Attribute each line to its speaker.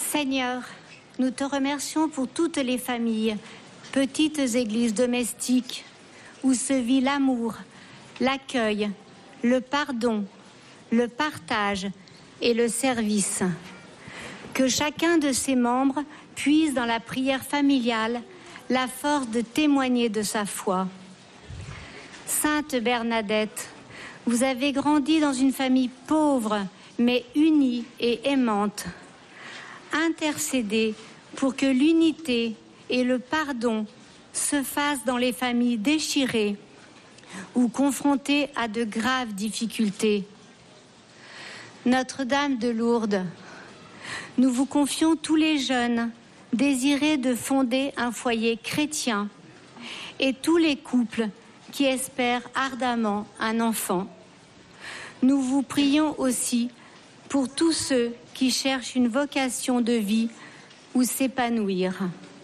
Speaker 1: Seigneur, nous te remercions pour toutes les familles, petites églises domestiques, où se vit l'amour, l'accueil, le pardon, le partage et le service. Que chacun de ses membres puise dans la prière familiale la force de témoigner de sa foi. Sainte Bernadette, vous avez grandi dans une famille pauvre, mais unie et aimante. Intercédez pour que l'unité et le pardon se fassent dans les familles déchirées ou confrontées à de graves difficultés. Notre-Dame de Lourdes, nous vous confions tous les jeunes désirés de fonder un foyer chrétien et tous les couples qui espèrent ardemment un enfant. Nous vous prions aussi pour tous ceux qui cherchent une vocation de vie ou s'épanouir.